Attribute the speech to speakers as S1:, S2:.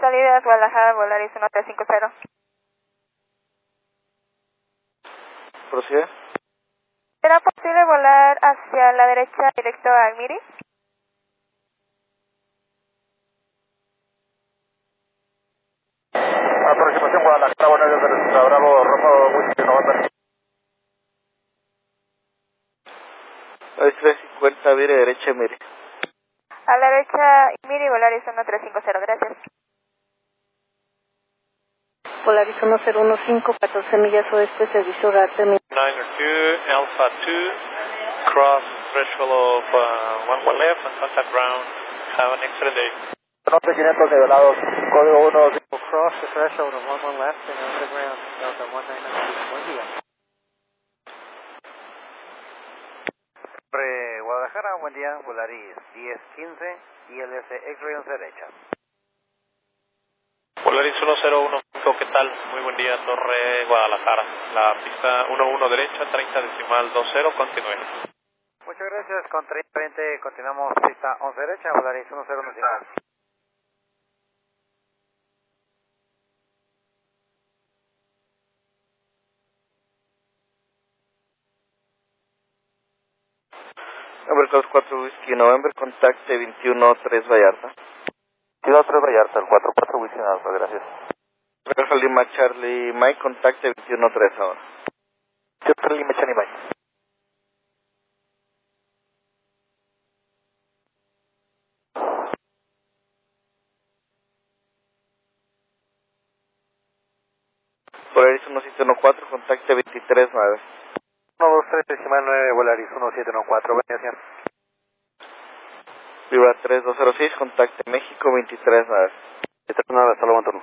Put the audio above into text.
S1: salida Guadalajara, Volaris 1350.
S2: ¿Prosigue?
S1: ¿Será posible volar hacia la derecha directo a Almiri?
S3: Aproximación Guadalajara, buenas noches, Bravo, Romeo, Whisky, November.
S2: 350, vire derecha, mire.
S1: A la derecha, Miri, Volaris 1350, gracias.
S4: Volaris 1015, 14 millas oeste, servicio RAR
S5: Niner 2, Alpha 2, cross threshold of 11 left and contact ground. Have an excellent day.
S3: 500 nivelados, código 1.
S5: Cross the threshold of 11 left and on the ground. Delta 199, buen día.
S3: Guadalajara, buen día, Volaris 1015, ILS X-Ray 11 derecha.
S5: Volaris 101, ¿qué tal? Muy buen día, Torre Guadalajara. La pista 11 derecha, 30 decimal 20, continúe.
S3: Muchas gracias, con 3020 continuamos pista 11 derecha, Volaris 1015.
S2: November 4 Whisky, November, contacte 21-3 Vallarta.
S3: 22-3 Vallarta, el 4-4 Whisky, Alfa, gracias.
S2: Alfa Lima Charlie Mike, contacte 21-3 ahora.
S3: Charlie Lima Charlie Mike.
S2: Volaris 1714, contacte 23-9.
S3: 123 decimal 9, Volaris 1714, gracias.
S2: Vibra 3206, contacte México 23-9.
S3: 23-9, hasta luego,